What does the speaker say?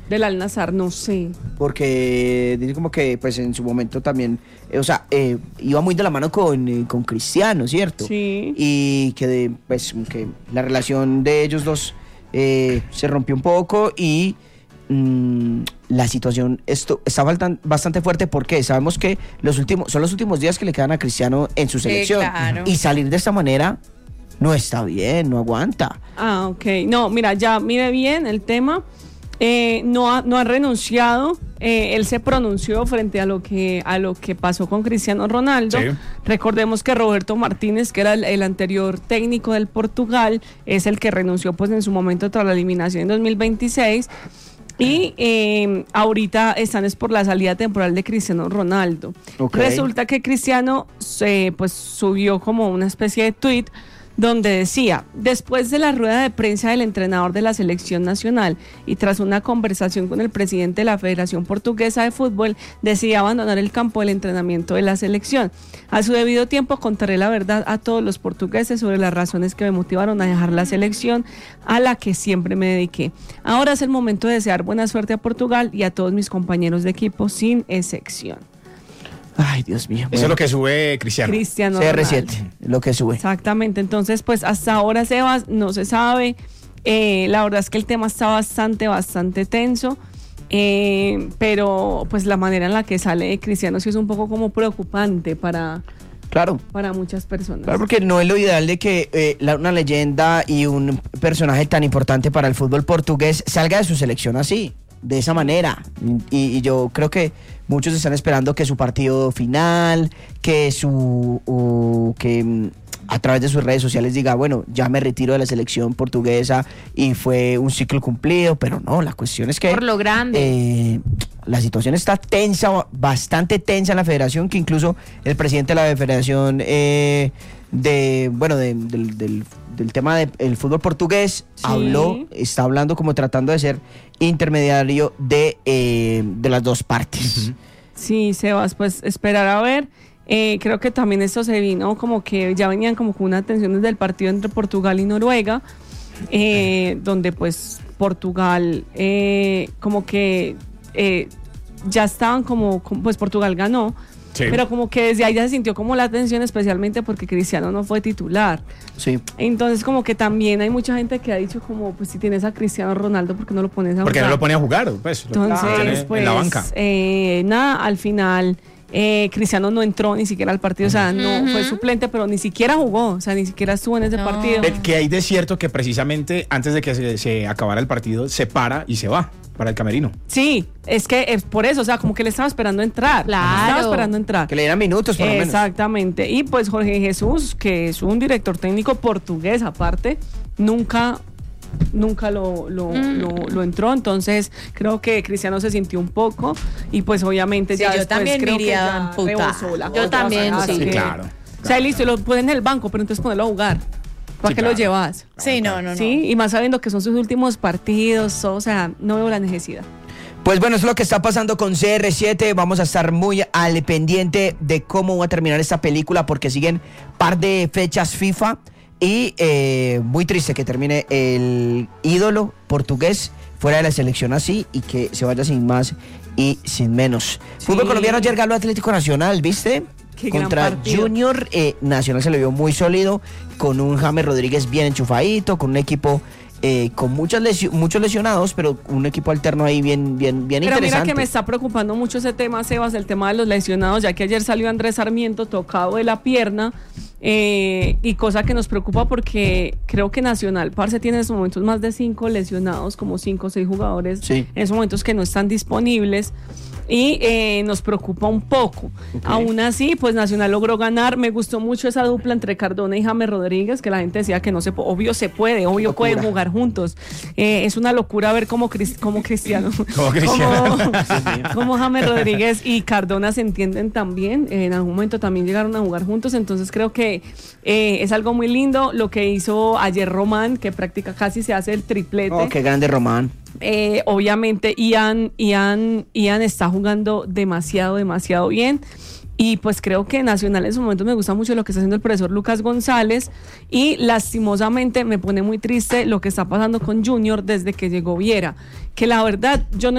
Del Al-Nassr, no sé. Porque dice como que pues en su momento también, iba muy de la mano con Cristiano, ¿cierto? Sí. Y que que la relación de ellos dos se rompió un poco y la situación está bastante fuerte porque sabemos que son los últimos días que le quedan a Cristiano en su selección. Claro. Y salir de esta manera no está bien, no aguanta. Ah, ok. No, mira, ya mire bien el tema. No ha renunciado. Él se pronunció frente a lo que pasó con Cristiano Ronaldo. Sí. Recordemos que Roberto Martínez, que era el anterior técnico del Portugal, es el que renunció pues en su momento tras la eliminación en 2026. Y ahorita están es por la salida temporal de Cristiano Ronaldo. Okay. Resulta que Cristiano pues subió como una especie de tweet donde decía: después de la rueda de prensa del entrenador de la selección nacional y tras una conversación con el presidente de la Federación Portuguesa de Fútbol, decidí abandonar el campo del entrenamiento de la selección. A su debido tiempo contaré la verdad a todos los portugueses sobre las razones que me motivaron a dejar la selección a la que siempre me dediqué. Ahora es el momento de desear buena suerte a Portugal y a todos mis compañeros de equipo sin excepción. Ay, Dios mío. Eso es lo que sube Cristiano. CR7, lo que sube. Exactamente, entonces pues hasta ahora, Sebas, no se sabe. La verdad es que el tema está bastante tenso, pero pues la manera en la que sale Cristiano sí es un poco como preocupante para muchas personas. Claro, porque no es lo ideal de que una leyenda y un personaje tan importante para el fútbol portugués salga de su selección así, de esa manera. Y yo creo que muchos están esperando que su partido final, que a través de sus redes sociales diga, bueno, ya me retiro de la selección portuguesa y fue un ciclo cumplido, pero no, la cuestión es que por lo grande. La situación está tensa, bastante tensa en la federación, que incluso el presidente de la federación del tema del fútbol portugués está hablando como tratando de ser intermediario de las dos partes. Uh-huh. Sí, Sebas, pues esperar a ver. Creo que también esto se vino como que ya venían como con una tensión desde el partido entre Portugal y Noruega, donde pues Portugal como que ya estaban pues Portugal ganó. Sí. Pero como que desde ahí ya se sintió como la tensión, especialmente porque Cristiano no fue titular. Sí. Entonces como que también hay mucha gente que ha dicho como, pues si tienes a Cristiano Ronaldo, ¿por qué no lo pones a jugar? Porque no lo pone a jugar, pues. Entonces, pues, en la banca. Nada, al final Cristiano no entró ni siquiera al partido, o sea, no fue suplente, pero ni siquiera jugó, o sea, ni siquiera estuvo en ese partido. Que hay de cierto que precisamente antes de que se acabara el partido, se para y se va para el camerino. Sí, es que es por eso, o sea, como que le estaba esperando entrar. Claro. Estaba esperando entrar. Que le dieran minutos por lo menos. Exactamente. Y pues Jorge Jesús, que es un director técnico portugués aparte, nunca lo entró, entonces creo que Cristiano se sintió un poco y pues obviamente sí, ya yo después también creo iría que ya rebosó la yo también, sí, claro. O sea, listo, lo ponen en el banco, pero entonces ponerlo a jugar. ¿Para qué lo llevas? Sí, no. Sí, y más sabiendo que son sus últimos partidos, o sea, no veo la necesidad. Pues bueno, eso es lo que está pasando con CR7. Vamos a estar muy al pendiente de cómo va a terminar esta película, porque siguen par de fechas FIFA. Y muy triste que termine el ídolo portugués fuera de la selección así y que se vaya sin más y sin menos. Sí. Fútbol colombiano ayer ganó Atlético Nacional, ¿viste? Qué contra Junior. Nacional se le vio muy sólido, con un James Rodríguez bien enchufadito, con un equipo con muchos lesionados, pero un equipo alterno ahí bien pero interesante. Pero mira que me está preocupando mucho ese tema, Sebas, el tema de los lesionados, ya que ayer salió Andrés Sarmiento tocado de la pierna, y cosa que nos preocupa porque creo que Nacional, parce, tiene en estos momentos más de 5 lesionados, como 5 o 6 jugadores, en esos momentos que no están disponibles. Y nos preocupa un poco. Okay. Aún así, pues Nacional logró ganar. Me gustó mucho esa dupla entre Cardona y James Rodríguez, que la gente decía que no se puede. Obvio se puede, obvio pueden jugar juntos. Es una locura ver cómo Cristiano, como James Rodríguez y Cardona se entienden también. En algún momento también llegaron a jugar juntos. Entonces creo que es algo muy lindo lo que hizo ayer Román, que práctica casi se hace el triplete. Oh, qué grande Román. Obviamente Ian está jugando demasiado bien, y pues creo que Nacional en su momento me gusta mucho lo que está haciendo el profesor Lucas González, y lastimosamente me pone muy triste lo que está pasando con Junior desde que llegó Viera, que la verdad yo no